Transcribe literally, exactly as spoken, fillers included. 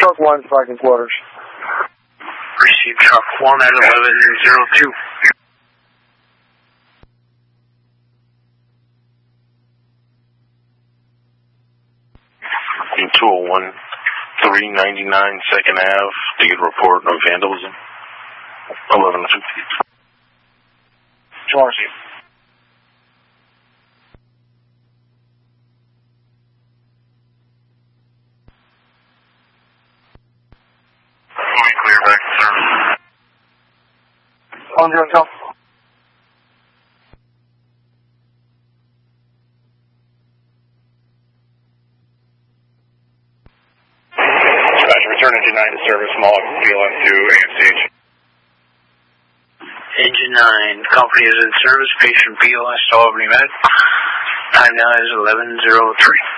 Truck one, Viking quarters. Receive truck one at eleven zero two. In two oh one, three ninety-nine second Avenue, to get a report of vandalism. eleven two. Chauncey. Moving clear back to service. On your top. Return engine nine to service, Mall B L M two, A M C H. Engine nine, company is in service, patient B L S to Albany Med. Time now is eleven zero three.